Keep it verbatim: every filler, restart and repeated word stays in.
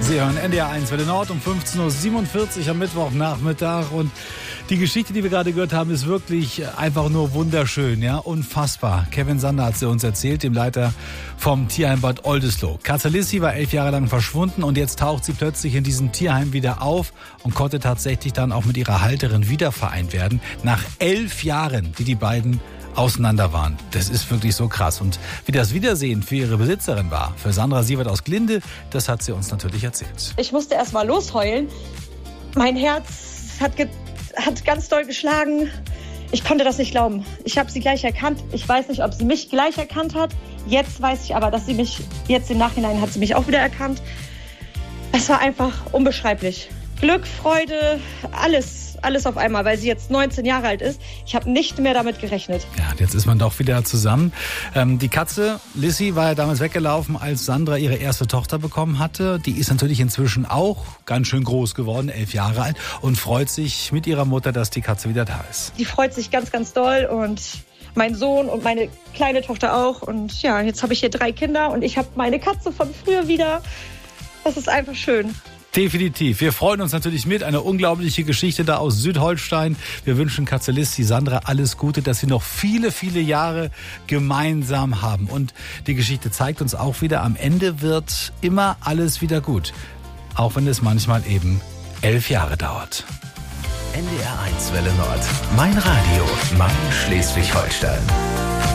Sie hören N D R eins Welle Nord um fünfzehn Uhr siebenundvierzig am Mittwochnachmittag. Und die Geschichte, die wir gerade gehört haben, ist wirklich einfach nur wunderschön, ja, unfassbar. Kevin Sander hat sie uns erzählt, dem Leiter vom Tierheim Bad Oldesloe. Katze Lissy war elf Jahre lang verschwunden und jetzt taucht sie plötzlich in diesem Tierheim wieder auf und konnte tatsächlich dann auch mit ihrer Halterin wieder vereint werden. Nach elf Jahren, die die beiden auseinander waren. Das ist wirklich so krass. Und wie das Wiedersehen für ihre Besitzerin war, für Sandra Sievert aus Glinde, das hat sie uns natürlich erzählt. Ich musste erst mal losheulen. Mein Herz hat, ge- hat ganz doll geschlagen. Ich konnte das nicht glauben. Ich habe sie gleich erkannt. Ich weiß nicht, ob sie mich gleich erkannt hat. Jetzt weiß ich aber, dass sie mich, jetzt im Nachhinein hat sie mich auch wieder erkannt. Es war einfach unbeschreiblich. Glück, Freude, alles, alles auf einmal, weil sie jetzt neunzehn Jahre alt ist. Ich habe nicht mehr damit gerechnet. Ja, jetzt ist man doch wieder zusammen. Ähm, die Katze Lissy war ja damals weggelaufen, als Sandra ihre erste Tochter bekommen hatte. Die ist natürlich inzwischen auch ganz schön groß geworden, elf Jahre alt, und freut sich mit ihrer Mutter, dass die Katze wieder da ist. Die freut sich ganz, ganz doll und mein Sohn und meine kleine Tochter auch. Und ja, jetzt habe ich hier drei Kinder und ich habe meine Katze von früher wieder. Das ist einfach schön. Definitiv. Wir freuen uns natürlich mit. Eine unglaubliche Geschichte da aus Südholstein. Wir wünschen Katze Lissy, Sandra alles Gute, dass sie noch viele, viele Jahre gemeinsam haben. Und die Geschichte zeigt uns auch wieder, am Ende wird immer alles wieder gut. Auch wenn es manchmal eben elf Jahre dauert. N D R eins Welle Nord. Mein Radio. Mein Schleswig-Holstein.